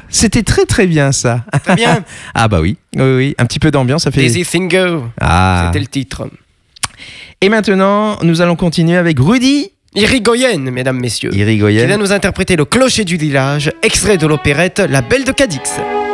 C'était très très bien ça. Très bien. Ah bah oui, oui. Un petit peu d'ambiance, ça fait... Daisy Finger, c'était le titre. Et maintenant, nous allons continuer avec Rudy Irigoyen, mesdames, messieurs. Irigoyen. Qui vient nous interpréter Le clocher du village, extrait de l'opérette La Belle de Cadix.